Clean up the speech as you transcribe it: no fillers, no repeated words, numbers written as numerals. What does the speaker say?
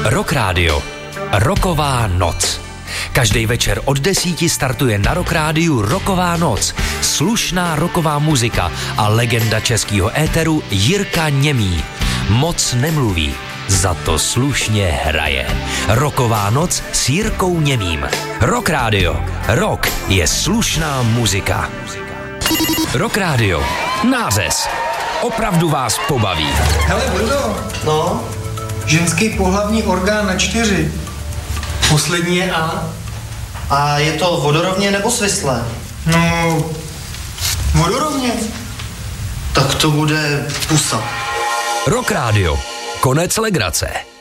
Rock Radio. Rocková noc. Každý večer od 10 startuje na Rock Rádiu Rocková noc. Slušná rocková muzika a legenda českého éteru Jirka Němý. Moc nemluví, za to slušně hraje. Rocková noc s Jirkou Němým. Rock Radio. Rock je slušná muzika. Rock Radio. Nářez. Opravdu vás pobaví. Hele, Bruno. No? Ženský pohlavní orgán na 4. Poslední je A. A je to vodorovně nebo svislé? No, vodorovně. Tak to bude pusa. Rock Radio. Konec legrace.